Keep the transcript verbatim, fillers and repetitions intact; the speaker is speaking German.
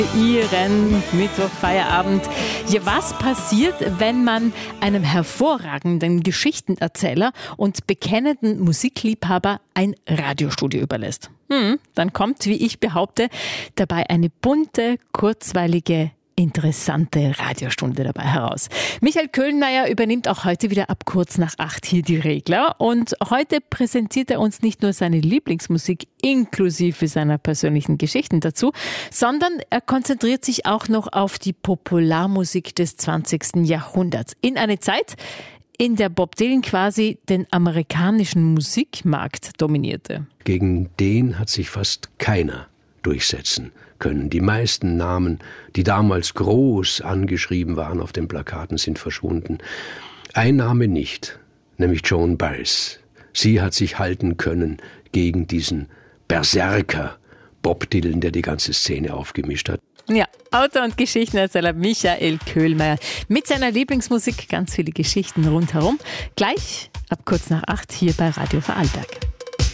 Ihren Mittwochfeierabend. Ja, was passiert, wenn man einem hervorragenden Geschichtenerzähler und bekennenden Musikliebhaber ein Radiostudio überlässt? Hm, dann kommt, wie ich behaupte, dabei eine bunte, kurzweilige, interessante Radiostunde dabei heraus. Michael Köhlmeier übernimmt auch heute wieder ab kurz nach acht hier die Regler und heute präsentiert er uns nicht nur seine Lieblingsmusik inklusive seiner persönlichen Geschichten dazu, sondern er konzentriert sich auch noch auf die Popularmusik des zwanzigsten Jahrhunderts. In eine Zeit, in der Bob Dylan quasi den amerikanischen Musikmarkt dominierte. Gegen den hat sich fast keiner durchsetzen können. Die meisten Namen, die damals groß angeschrieben waren auf den Plakaten, sind verschwunden. Ein Name nicht, nämlich Joan Baez. Sie hat sich halten können gegen diesen Berserker Bob Dylan, der die ganze Szene aufgemischt hat. Ja, Autor und Geschichtenerzähler Michael Köhlmeier mit seiner Lieblingsmusik, ganz viele Geschichten rundherum. Gleich ab kurz nach acht hier bei Radio Vorarlberg.